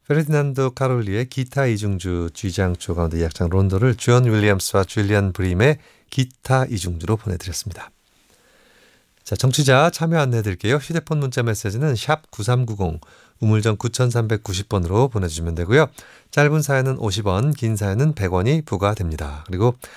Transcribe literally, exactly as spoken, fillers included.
페르디난도 카롤리의 기타 이중주 쥐장조 가운데 이 악장 론도를 존 윌리엄스와 줄리안 브림의 기타 이중주로 보내드렸습니다. 자, 청취자 참여 안내드릴게요. 휴대폰 문자 메시지는 샵 구삼구공 우물정 구삼구공 번으로 보내주시면 되고요. 짧은 사연은 오십 원, 긴 사연은 백 원이 부과됩니다. 그리고